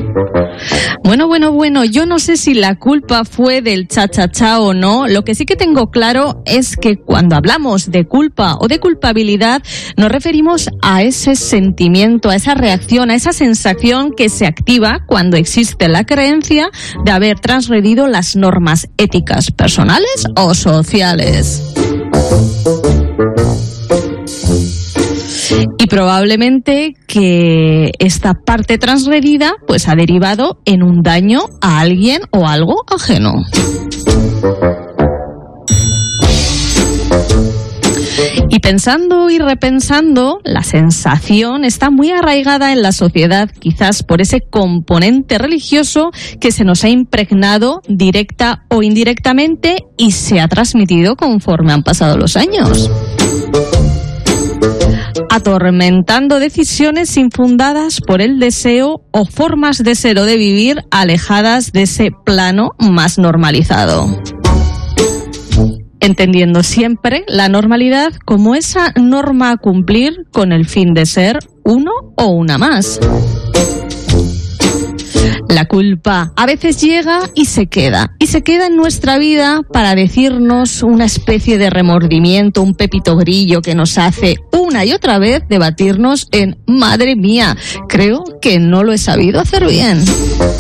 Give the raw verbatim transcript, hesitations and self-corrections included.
Bueno, bueno, bueno, yo no sé si la culpa fue del cha-cha-cha o no. Lo que sí que tengo claro es que cuando hablamos de culpa o de culpabilidad, nos referimos a ese sentimiento, a esa reacción, a esa sensación que se activa cuando existe la creencia de haber transgredido las normas éticas personales o sociales. Y probablemente que esta parte transgredida pues ha derivado en un daño a alguien o algo ajeno. Y pensando y repensando, la sensación está muy arraigada en la sociedad, quizás por ese componente religioso que se nos ha impregnado directa o indirectamente y se ha transmitido conforme han pasado los años, atormentando decisiones infundadas por el deseo o formas de ser o de vivir alejadas de ese plano más normalizado. Entendiendo siempre la normalidad como esa norma a cumplir con el fin de ser uno o una más. La culpa a veces llega y se queda, y se queda en nuestra vida para decirnos una especie de remordimiento, un pepito grillo que nos hace una y otra vez debatirnos en madre mía, creo que no lo he sabido hacer bien.